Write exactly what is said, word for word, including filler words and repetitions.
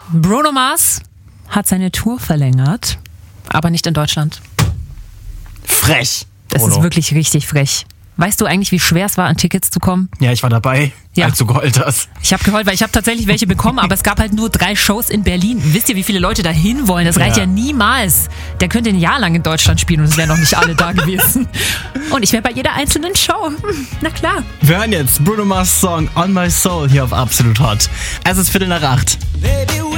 Bruno Mars hat seine Tour verlängert, aber nicht in Deutschland. Frech. Das Bruno. ist wirklich richtig frech. Weißt du eigentlich, wie schwer es war, an Tickets zu kommen? Ja, ich war dabei, Ja. als du geheult hast. Ich habe geheult, weil ich habe tatsächlich welche bekommen, aber es gab halt nur drei Shows in Berlin. Wisst ihr, wie viele Leute da hinwollen? Das reicht ja. Ja. niemals. Der könnte ein Jahr lang in Deutschland spielen und es wären noch nicht alle da gewesen. Und ich wäre bei jeder einzelnen Show. Na klar. Wir hören jetzt Bruno Mars Song On My Soul hier auf Absolut Hot. Es ist Viertel nach acht. Baby,